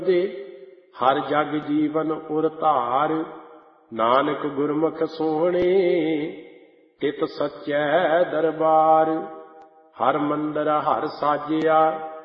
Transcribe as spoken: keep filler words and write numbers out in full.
ਦੇ ਹਰ ਜਗ ਜੀਵਨ ਉਰ ਧਾਰ। ਨਾਨਕ ਗੁਰਮੁਖ ਸੋਹਣੇ ਤਿਤ ਸੱਚੈ ਦਰਬਾਰ। ਹਰ ਮੰਦਰ ਹਰ ਸਾਜਿਆ